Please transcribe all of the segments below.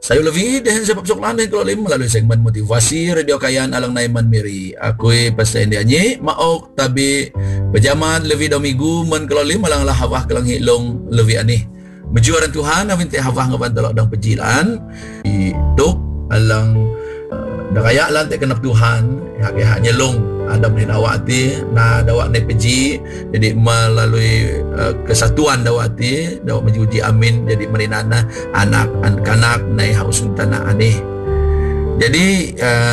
Sayo lebih dehen sebab sok laneh kalau lim melalui segmen motivasi radio kayan alang naiman miri. Aku pasal dia nyi maok tapi pejaman lebih do minggu men kalau lim alang lah hawah kelang hilong lebih aneh. Mejuaran Tuhan awin teh hawah ngaban telok dang pejilan hidup alang dakaya lan teh kenap Tuhan hanya long ada men awati na dawak ne peji jadi melalui kesatuan dawati dawak mejuji amin jadi meninana anak-anak nai hausun tanah aneh jadi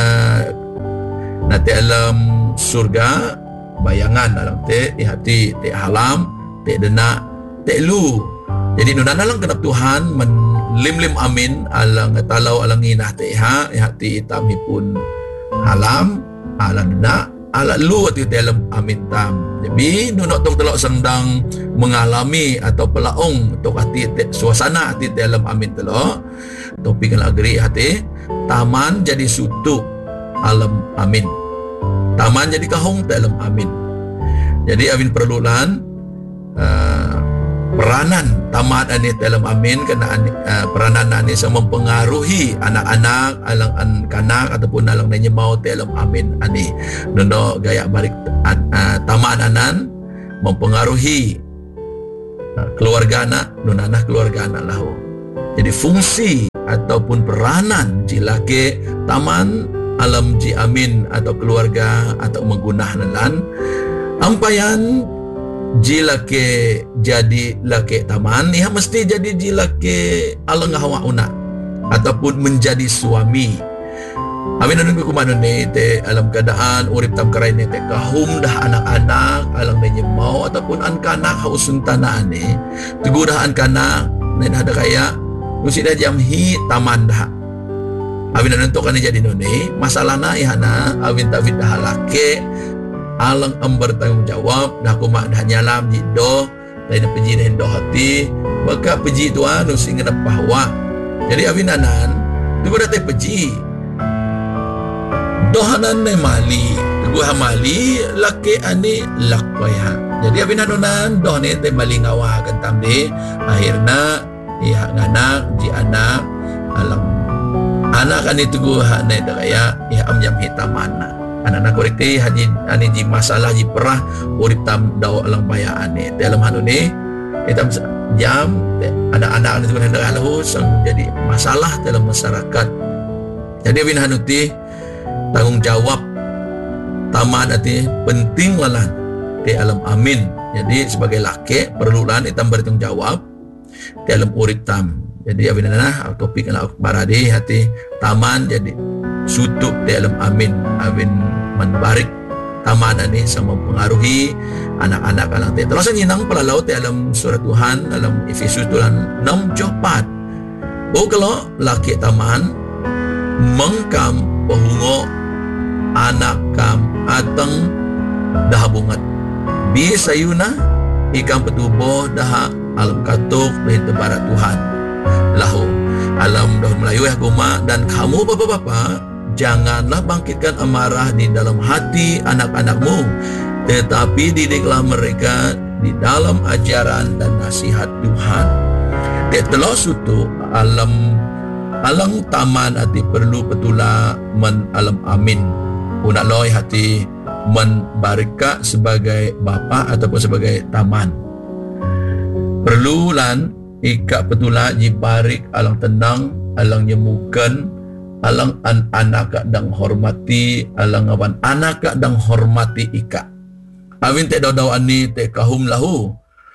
nanti alam surga bayangan alam teh hati teh halam teh dena teh lu jadi nunana lang kenap Tuhan men lim amin alang talau alang inah teh hati hitam pun halam ala dena ala lu ati dalam amin tam. Jadi nunok tong telok sendang mengalami atau pelaong tok hati suasana hati dalam amin telok. Topik kan agri hati taman jadi sutu alam amin. Taman jadi kahong dalam amin. Jadi amin perlulan peranan tamat ani dalam amin kena peranan ani sama mempengaruhi anak-anak alang kanak ataupun alang nanya mau dalam amin ani nono gaya balik tamat anan mempengaruhi keluarga anak nonanah keluarga anak lahu jadi fungsi ataupun peranan jilake taman alam ji amin atau keluarga atau menggunah nalan ampayan jilake jadi lake taman ia mesti jadi jilake alang hawa una ataupun menjadi suami amin anu kumanon ni te alam keadaan urip tam karai ni te kahum dah anak-anak alang nanya mau ataupun an kanak hausun tanah ni teguh dah an kanak nen ada kaya mesti dah jamhi taman dah amin anu kan jadi noni masalahna ihana awin tawid dah lake alang bertanggung jawab dah kumak dah nyalam jido lain peji dah do hati maka peji tu anu sing ngena bahwa jadi awinanan tu dah teh peji dohanan ne mali tu mali laki ani lakaya jadi awinanan doh ne teh mali ngawa kentam de akhirna iha nganak ji anak alang anak ani tu hak ne daya iha amjam hitamana anak-anak korek haji ani ji masalah ji perah urip tam daw alang bayaan ni dalam hal ni hitam jam anak-anak ni sebenarnya lahu sang jadi masalah dalam masyarakat jadi bin hanuti tanggung jawab taman ati penting lalan di alam amin jadi sebagai laki perlulan hitam bertanggung jawab dalam urip tam jadi abinana topik anak baradi hati taman jadi sutuk di alam amin menbarik taman ini sama mempengaruhi anak-anak alang teh terus nyinang pelalau di alam surat Tuhan dalam Efesus tulan 6:4 kalau laki taman mengkam pahungo anak kam ateng dah bungat bisa yuna ikam petuboh dah alam katuk dari tebarat Tuhan lahu alam dah Melayu ya kuma dan kamu bapak-bapak janganlah bangkitkan amarah di dalam hati anak-anakmu tetapi didiklah mereka di dalam ajaran dan nasihat Tuhan tetelah sutu alang taman hati perlu petula men alam amin unak loy hati men barika sebagai bapa ataupun sebagai taman perlulan ika petula jibarik alang tenang alang nyemukan alang anak dang hormati alang awan anak dang hormati ika awin te daw ani te kahum lahu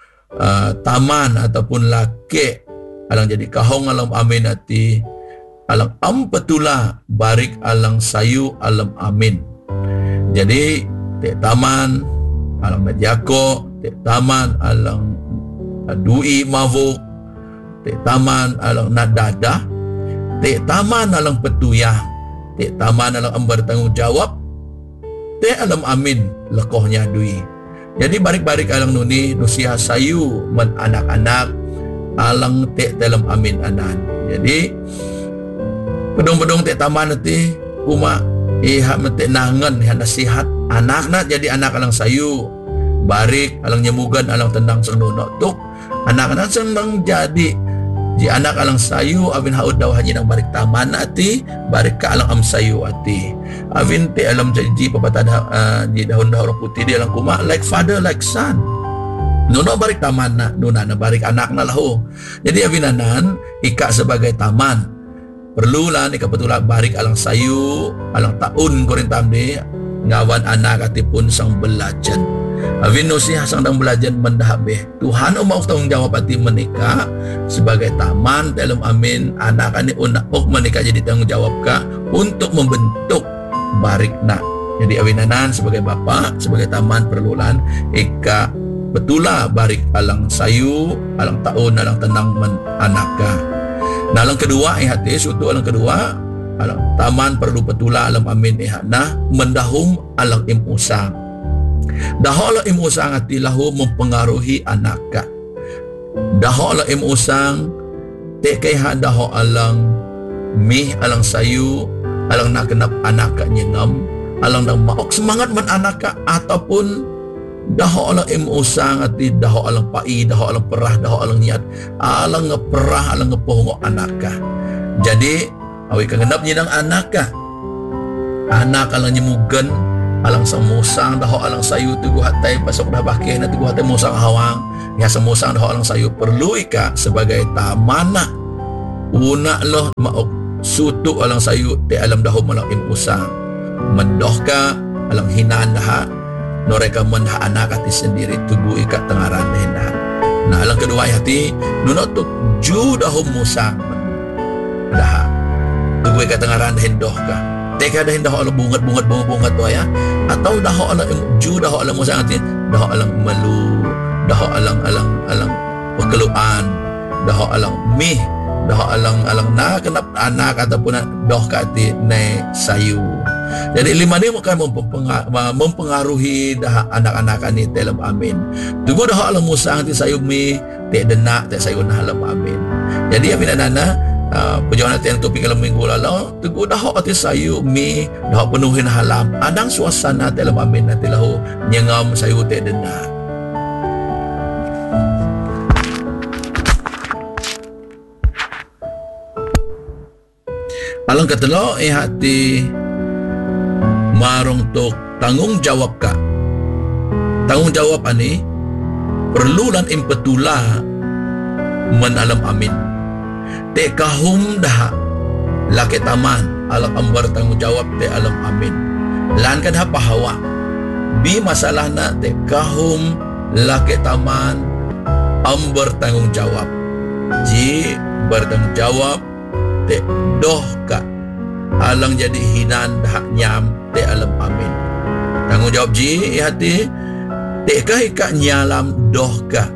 taman ataupun laki alang jadi kahong alam amin ati alang petula barik alang sayu alam amin jadi te taman alang najako te taman alang dui mavuk te taman alang nadada te taman alang petuyah te taman alang bertanggung jawab te alam amin lekohnya dui jadi barik-barik alang nuni nusia sayu men anak-anak alang te dalam amin anan jadi pedong-pedong te taman nanti uma iha mete nangan iha nasihat anak-anak jadi anak alang sayu barik alang nyemugan alang tendang senunok tuk anak-anak senang jadi Ji anak alang sayu avin haud daw haji nang barik taman ati barik ka alang am sayu ati. Avin te alam janji papata di daun-daun putih di alang kuma like father like son. Nuno barik taman na nuna na barik anak na lahu. Jadi avinanan ika sebagai taman. Perlulah ika betulah barik alang sayu alang taun korintam di ngawan anak ati pun sang belajan. Avin nusi sang dang belajan mendahabeh. Tuhan mau tanggung jawab ati menikah sebagai taman dalam amin anak ani unak menikah jadi tanggung jawab ka untuk membentuk barik nak. Jadi awinanan sebagai bapa sebagai taman perlulan ika betulah barik alang sayu alang taun alang tenang men anaka. Nah alang kedua hati suatu alang kedua alang taman perlu betulah alam amin nah mendahum alang imusang. Dahola imusang ati lahu mempengaruhi anaka. Dahola imusang te kay daho alang mih alang sayu alang nakenap anaka nyengam alang nang maok semangat man anaka ataupun daho alang imusang ati daho alang pai daho alang perah daho alang niat alang ngeperah alang ngepohongo anaka. Jadi awi kangenap nyinang anaka anak alang nyemugen alang semusang daho alang sayu tugu hatay pasok dah bakeh na tugu hatay musang hawang ya semusang daho alang sayu perlu ika sebagai tamana una loh maok sutu alang sayu te alam daho malang imusang mendoh ka alang hinaan dah noreka mendah anak ati sendiri tugu ika tengaran dah. Nah alang kedua hati nunot tu ju daho musang dah tugu ika tengaran hendoh ka teka dah hendah alang bungat tu ya atau dah alang ju dah alang musang ati dah alang melu dah alang pekeluan dah alang mih dah alang na kenap anak ataupun doh ka ati ne sayu. Jadi lima ni bukan mempengaruhi dah anak-anak ni dalam amin. Tugu dah alang musang ati sayu mih te denak te sayu nah dalam amin. Jadi amin nana perjalanan yang topik dalam minggu lalu teguh dah ati sayu mi dah penuhin halam adang suasana dalam amin nanti lahu nyengam sayu te dena. Alang katelo hati marong tok tanggung jawab ka. Tanggung jawab ani perlu lan impetula menalam amin. Te kahum dah laki taman alam ambar tanggung jawab te alam amin lan kan pahawa bi masalah na te kahum laki taman ambar tanggung jawab ji bertanggung jawab te doh ka alang jadi hinan dah nyam te alam amin tanggung jawab ji hati te kah ika nyalam doh ka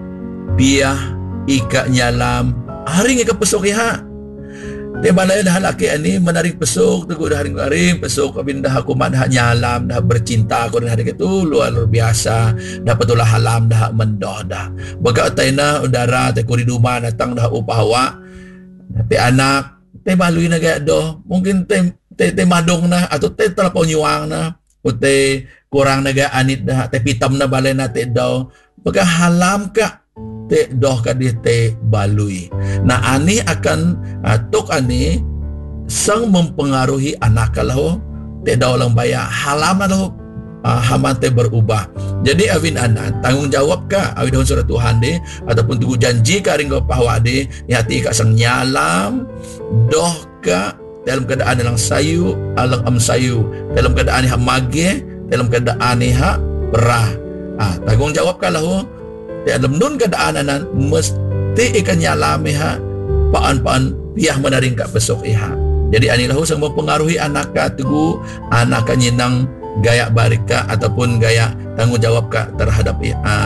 biah ika nyalam haring ika pesok iha. Te balay dah laki ani menarik pesok teguh dah haring pesok kabin dah kuman dah nyalam dah bercinta ko dah hari itu luar biasa dah petulah halam dah mendoh dah. Baka taina udara te kuriduma datang dah upahawa. Te anak te balui na gaya doh mungkin te madong na atau te telapau nyuang na te kurang na gaya anit dah te pitam na balay na te doh. Baka halam ka te doh ka di te balui. Nah ani akan tok ani sang mempengaruhi anak kalau te doh lang baya halaman lo haman te berubah. Jadi awin anan tanggung jawab ka awin dahun surat Tuhan de ataupun tugu janji ka ring ko pahwa de hati ka sang nyalam doh ka dalam keadaan lang sayu alang am sayu dalam keadaan ha mage dalam keadaan ha perah. Tanggung jawab ka lahu di dalam nun keadaanan mesti ikan nyalami ha paan piah menaring ka besok iha. Jadi anilah sang mempengaruhi anak ka tugu anak ka nyinang gaya barika ataupun gaya tanggung jawab ka terhadap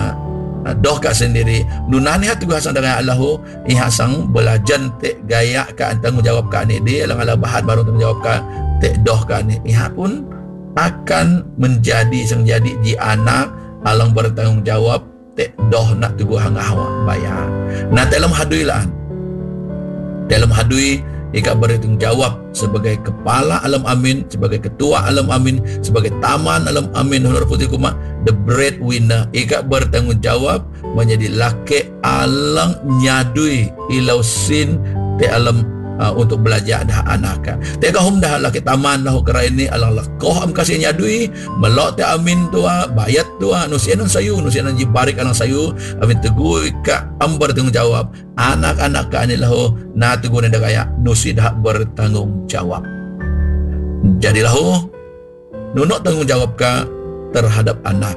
doh ka sendiri. Nunani ha tugu hasang dengan Allahu iha sang belajan te gaya ka tanggung jawab ka ni di alang ala bahat baru tanggung jawab ka te doh ka ni iha pun akan menjadi sang jadi di anak alang bertanggung jawab te doh nak tugu hang hawa bayar. Nah dalam hadui laan dalam hadui ika bertanggung jawab sebagai kepala alam amin sebagai ketua alam amin sebagai taman alam amin honor putih kuma the breadwinner. Ika bertanggungjawab menjadi laki alang nyadui ilau sin te alam untuk belajar dah anak. Te kahum dah laki taman dah kera ini alang lakoh am kasih nyadui melok te amin tua bayat tua nusianan sayu nusianan jibarik alang sayu amin teguh ika am bertanggungjawab anak-anak ka ani lahu na teguh nenda kaya nusi dah bertanggungjawab. Jadi lahu nunuk tanggungjawab ka terhadap anak.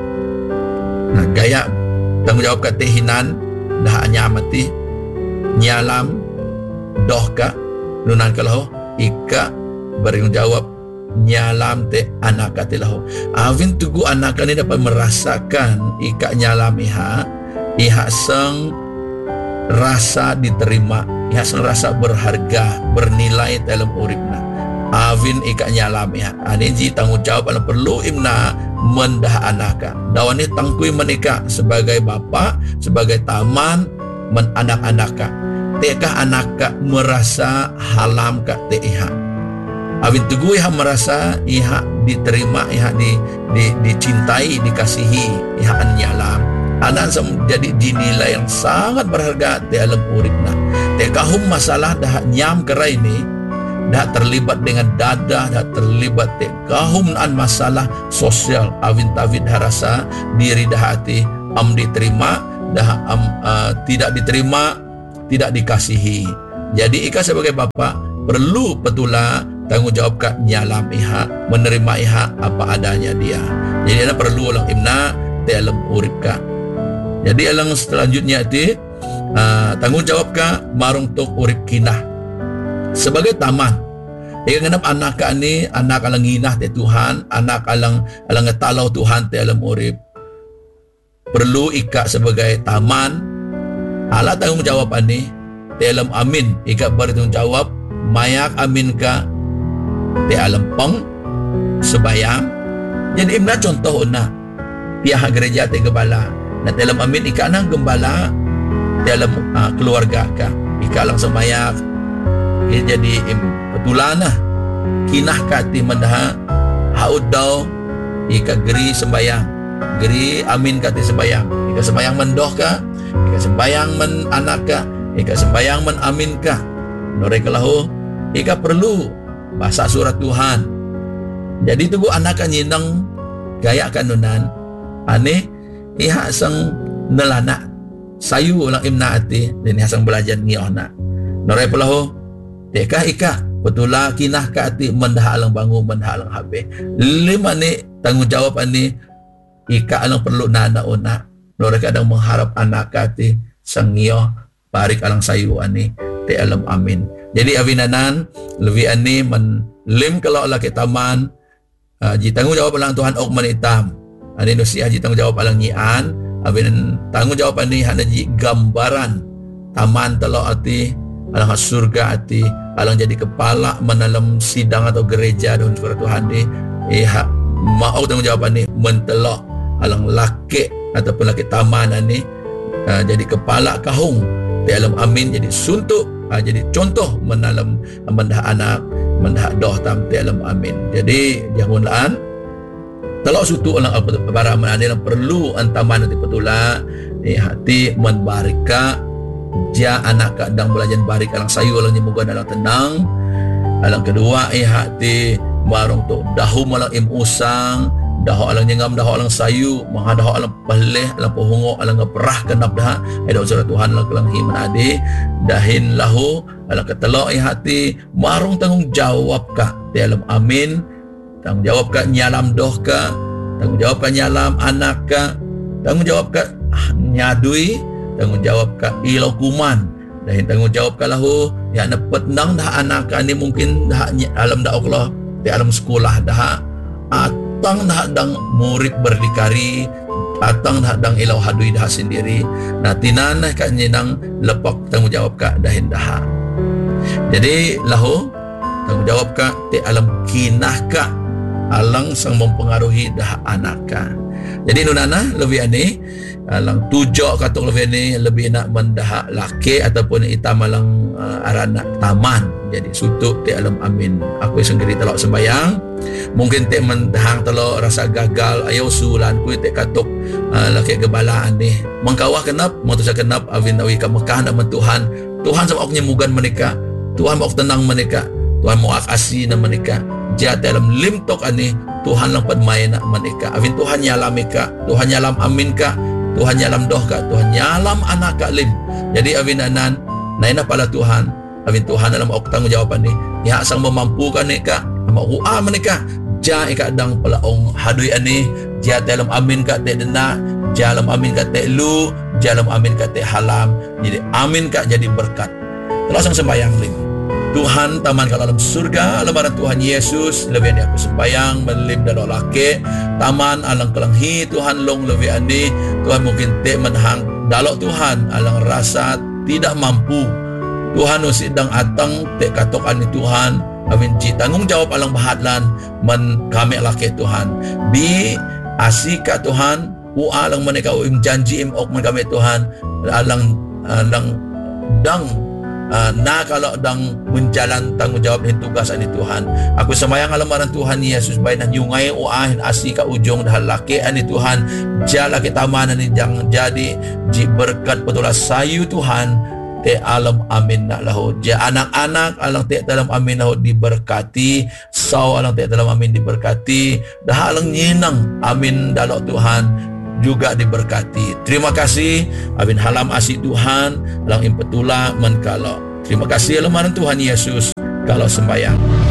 Nah gaya tanggungjawab ka tehinan dah anyamati nyalam doh ka nunan ka lahu ika bertanggungjawab nyalam te anak ka te lahu. Avin tugu anak ka ni dapat merasakan ika nyalam iha sang rasa diterima, iha sang rasa berharga, bernilai dalam uripna. Avin ika nyalam iha. Ani ji tanggungjawab alam perlu imna mendah anak ka. Dawani tangkui menika sebagai bapa, sebagai taman men anak-anak ka. Tekah anak ka merasa halam ka te iha. Awin tugu iha merasa iha diterima, iha dicintai, dikasihi, iha an nyalam. Anak jadi dinilai yang sangat berharga te alam uripna. Tekahum masalah dah nyam kera ini dah terlibat dengan dadah, dah terlibat tekahum an masalah sosial. Awin tawid harasa diri dah hati am diterima, dah tidak diterima, tidak dikasihi. Jadi ika sebagai bapa perlu petula tanggungjawab ka nyalam iha, menerima iha apa adanya dia. Jadi ada perlu ulang imna te alam urip ka. Jadi alang selanjutnya itu tanggungjawab ka marung tok urip kinah sebagai taman. Ika ngenap anak ka ni anak alang nginah te Tuhan, anak alang ngetalau Tuhan te alam urip. Perlu ika sebagai taman ala tanggungjawab ani te alam amin ika bertanggungjawab mayak amin ka te alam pang sebayang. Jadi imna contoh na pihak gereja te gembala na te alam amin ika nang gembala te alam keluarga ka ika lang semayak jadi petulana kinah ka ti mendah haud daw ika geri sembayang geri amin ka ti sembayang ika sembayang mendoh ka ika sembayang men anak ka, ika sembayang men amin ka. Noreka lahu, ika perlu bahasa surat Tuhan. Jadi tugu anak ka nyinang gaya kanunan, ane iha sang nelana sayu ulang imna ati dan iha sang belajar ngiohna. Noreka lahu, teka ika betula kinah ka ati mendah alang bangun mendah alang habe. Lima ni tanggungjawab ani ika alang perlu nana ona. Mereka kadang mengharap anak kati sangyo parik alang sayu ani te alam amin. Jadi awinanan lebih ani menlim kalau laki taman ji tanggungjawab alang Tuhan ok manitam. Ani nusia ji tanggungjawab alang nyian, awinan tanggungjawab ani hana ji gambaran taman telo ati alang surga ati alang jadi kepala menalam sidang atau gereja dan surat Tuhan di mau tanggungjawab ani mentelok alang laki ataupun laki taman ni jadi kepala kahung di alam amin jadi suntuk jadi contoh menalam mendah anak mendah doh tam di alam amin. Jadi janganlah telok sutu ulang para menadil perlu antaman nanti petula hati menbarika ja anak kadang belajar barik alang sayu alang nyemoga dalam tenang. Alang kedua hati marung tu dahu malang im usang daho alang nyengam daho alang sayu maha daho alang paleh alang pohongo alang ngeperah kenap dah ada surat Tuhan alang kelang himan ade dahin lahu alang ketelok hati marung tanggung jawab ka di alam amin tanggung jawab ka nyalam doh ka tanggung jawab ka nyalam anak ka tanggung jawab ka nyadui tanggung jawab ka ilau kuman dahin tanggung jawab ka lahu ya nepet nang dah anak ka ni mungkin dah alam dah Allah di alam sekolah dah atang dah dang murid berdikari atang dah dang ilau hadui dah sendiri nah tinanah ka nyenang lepak tanggung jawab ka dahin dah. Jadi lahu tanggung jawab ka ti alam kinah ka alang sang mempengaruhi dah anak ka. Jadi nunana lebih ani alang tujok katung lebih nak mendahak laki ataupun ita malang aranak taman. Jadi sutuk te alam amin. Aku sendiri telok sembayang. Mungkin te mendahang telok rasa gagal ayo sulan ku te katuk laki gebalaan ni. Mengkawah kenap, matusa kenap avin awi ka Mekah nak Tuhan. Tuhan sama ok nyemugan mereka. Tuhan mau tenang mereka. Tuhan mau kasih na mereka. Jat dalam limtok ani Tuhan lang padmain na mereka. Avin Tuhan nyalam mereka. Tuhan nyalam amin ka. Tuhan nyalam doh ka. Tuhan nyalam anak ka lim. Jadi avin anan naina pala Tuhan. Avin Tuhan dalam ok tanggungjawab ni. Ya sang memampukan mereka. Ama ua mereka. Ja ika dang palaong hadui ani. Ja dalam amin ka te dena. Ja dalam amin ka te lu. Ja dalam amin ka te halam. Jadi amin ka jadi berkat. Langsung sembahyang lim. Tuhan taman kalau dalam surga lebaran Tuhan Yesus lebih ani aku sembayang melim dalam laki taman alang kelanghi Tuhan long lebih ani Tuhan mungkin te menhang dalok Tuhan alang rasa tidak mampu Tuhan usidang atang te katok ani Tuhan amin ji tanggung jawab alang bahatlan men kami laki Tuhan bi asika Tuhan u alang mereka im janji im ok men kami Tuhan alang dang na kalau dang menjalan tanggungjawab dan tugas ani Tuhan. Aku sembahyang alamaran Tuhan Yesus baik nan yungay uahin asi ka ujung dah laki ani Tuhan. Jala kita mana ni jangan jadi ji berkat betulah sayu Tuhan te alam amin nak lahu. Ja anak-anak alang te dalam amin lahu diberkati. Saw alang te dalam amin diberkati. Dah alang nyinang amin dalok Tuhan juga diberkati. Terima kasih abin halam asih Tuhan alang impetula menkalo. Terima kasih alamaran Tuhan Yesus kalau sembahyang.